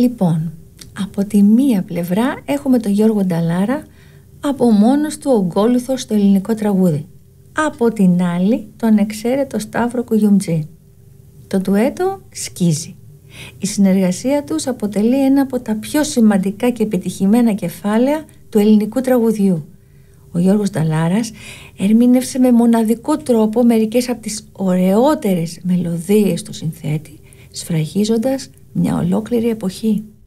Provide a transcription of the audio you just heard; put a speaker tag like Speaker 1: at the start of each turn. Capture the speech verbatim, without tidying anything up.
Speaker 1: Λοιπόν, από τη μία πλευρά έχουμε τον Γιώργο Νταλάρα, από μόνος του ογκόλουθο στο ελληνικό τραγούδι. Από την άλλη τον εξαίρετο Σταύρο Κουγιουμτζή. Το ντουέτο σκίζει. Η συνεργασία τους αποτελεί ένα από τα πιο σημαντικά και επιτυχημένα κεφάλαια του ελληνικού τραγουδιού. Ο Γιώργος Νταλάρας ερμήνευσε με μοναδικό τρόπο μερικές από τις ωραιότερες μελωδίες του συνθέτη, σφραγίζοντας μια ολόκληρη εποχή.